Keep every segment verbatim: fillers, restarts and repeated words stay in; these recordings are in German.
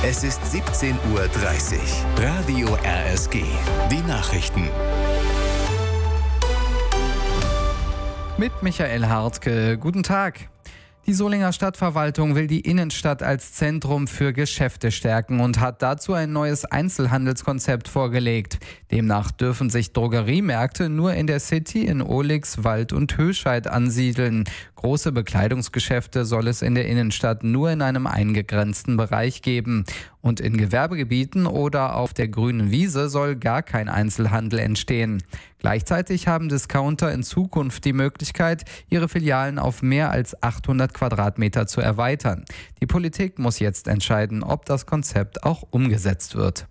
Es ist siebzehn Uhr dreißig. Radio R S G. Die Nachrichten. Mit Michael Hartke. Guten Tag. Die Solinger Stadtverwaltung will die Innenstadt als Zentrum für Geschäfte stärken und hat dazu ein neues Einzelhandelskonzept vorgelegt. Demnach dürfen sich Drogeriemärkte nur in der City in Ohlix, Wald und Höscheid ansiedeln. Große Bekleidungsgeschäfte soll es in der Innenstadt nur in einem eingegrenzten Bereich geben. Und in Gewerbegebieten oder auf der grünen Wiese soll gar kein Einzelhandel entstehen. Gleichzeitig haben Discounter in Zukunft die Möglichkeit, ihre Filialen auf mehr als achthundert Quadratmeter zu erweitern. Die Politik muss jetzt entscheiden, ob das Konzept auch umgesetzt wird.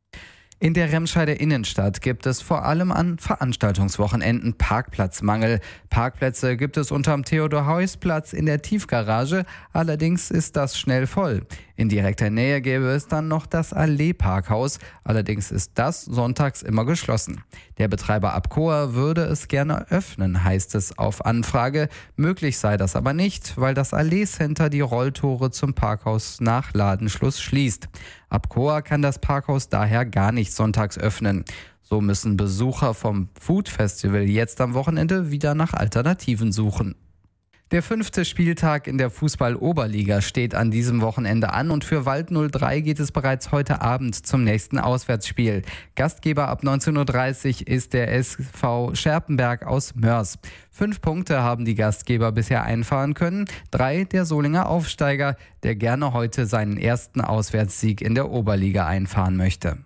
In der Remscheider Innenstadt gibt es vor allem an Veranstaltungswochenenden Parkplatzmangel. Parkplätze gibt es unterm Theodor-Heuss-Platz in der Tiefgarage, allerdings ist das schnell voll. In direkter Nähe gäbe es dann noch das Allee-Parkhaus, allerdings ist das sonntags immer geschlossen. Der Betreiber Abcoa würde es gerne öffnen, heißt es auf Anfrage. Möglich sei das aber nicht, weil das Allee-Center die Rolltore zum Parkhaus nach Ladenschluss schließt. Abcoa kann das Parkhaus daher gar nicht sonntags öffnen. So müssen Besucher vom Food Festival jetzt am Wochenende wieder nach Alternativen suchen. Der fünfte Spieltag in der Fußball-Oberliga steht an diesem Wochenende an und für Wald null drei geht es bereits heute Abend zum nächsten Auswärtsspiel. Gastgeber ab neunzehn Uhr dreißig ist der S V Scherpenberg aus Mörs. Fünf Punkte haben die Gastgeber bisher einfahren können, drei der Solinger Aufsteiger, der gerne heute seinen ersten Auswärtssieg in der Oberliga einfahren möchte.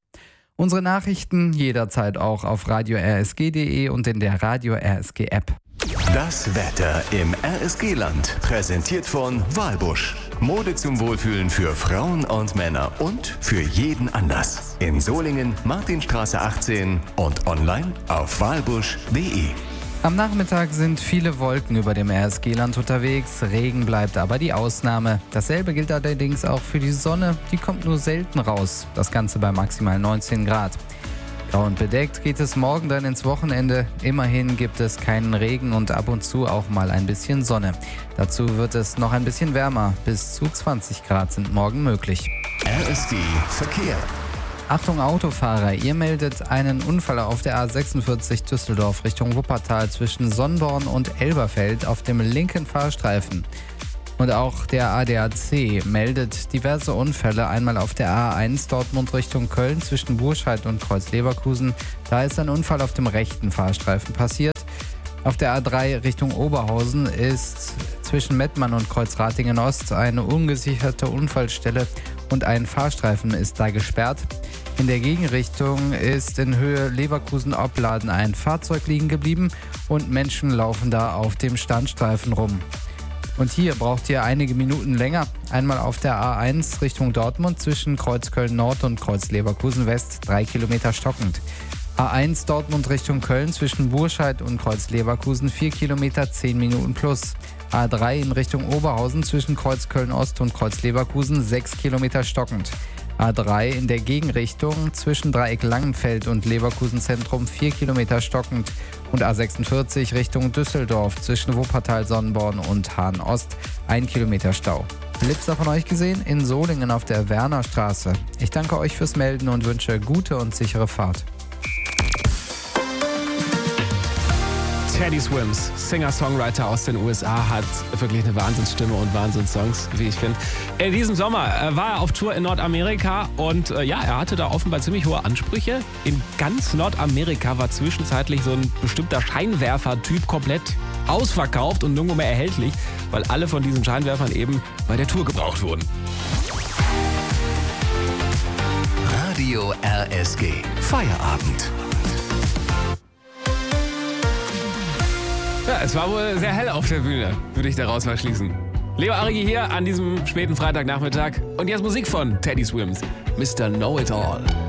Unsere Nachrichten jederzeit auch auf radio r s g punkt d e und in der Radio R S G App. Das Wetter im R S G-Land, präsentiert von Walbusch. Mode zum Wohlfühlen für Frauen und Männer und für jeden Anlass. In Solingen, Martinstraße achtzehn und online auf walbusch punkt d e. Am Nachmittag sind viele Wolken über dem R S G-Land unterwegs, Regen bleibt aber die Ausnahme. Dasselbe gilt allerdings auch für die Sonne, die kommt nur selten raus, das Ganze bei maximal neunzehn Grad. Grau und bedeckt geht es morgen dann ins Wochenende. Immerhin gibt es keinen Regen und ab und zu auch mal ein bisschen Sonne. Dazu wird es noch ein bisschen wärmer. Bis zu zwanzig Grad sind morgen möglich. R S G Verkehr. Achtung Autofahrer, ihr meldet einen Unfall auf der A sechsundvierzig Düsseldorf Richtung Wuppertal zwischen Sonnborn und Elberfeld auf dem linken Fahrstreifen. Und auch der A D A C meldet diverse Unfälle, einmal auf der A eins Dortmund Richtung Köln zwischen Burscheid und Kreuz-Leverkusen. Da ist ein Unfall auf dem rechten Fahrstreifen passiert. Auf der A drei Richtung Oberhausen ist zwischen Mettmann und Kreuzratingen Ost eine ungesicherte Unfallstelle und ein Fahrstreifen ist da gesperrt. In der Gegenrichtung ist in Höhe Leverkusen-Opladen ein Fahrzeug liegen geblieben und Menschen laufen da auf dem Standstreifen rum. Und hier braucht ihr einige Minuten länger. Einmal auf der A eins Richtung Dortmund zwischen Kreuz Köln Nord und Kreuz Leverkusen West, drei Kilometer stockend. A eins Dortmund Richtung Köln zwischen Burscheid und Kreuz Leverkusen, vier Kilometer, zehn Minuten plus. A drei in Richtung Oberhausen zwischen Kreuz Köln Ost und Kreuz Leverkusen, sechs Kilometer stockend. A drei in der Gegenrichtung zwischen Dreieck Langenfeld und Leverkusen Zentrum, vier Kilometer stockend. Und A sechsundvierzig Richtung Düsseldorf zwischen Wuppertal Sonnborn und Hahn Ost, ein Kilometer Stau. Blitzer von euch gesehen in Solingen auf der Wernerstraße. Ich danke euch fürs Melden und wünsche gute und sichere Fahrt. Teddy Swims, Singer-Songwriter aus den U S A, hat wirklich eine Wahnsinnsstimme und Wahnsinnssongs, wie ich finde. In diesem Sommer äh, war er auf Tour in Nordamerika und äh, ja, er hatte da offenbar ziemlich hohe Ansprüche. In ganz Nordamerika war zwischenzeitlich so ein bestimmter Scheinwerfer-Typ komplett ausverkauft und nirgendwo mehr erhältlich, weil alle von diesen Scheinwerfern eben bei der Tour gebraucht wurden. Radio R S G Feierabend. Ja, es war wohl sehr hell auf der Bühne, würde ich daraus mal schließen. Leo Arigi hier an diesem späten Freitagnachmittag. Und jetzt Musik von Teddy Swims, Mister Know-It-All.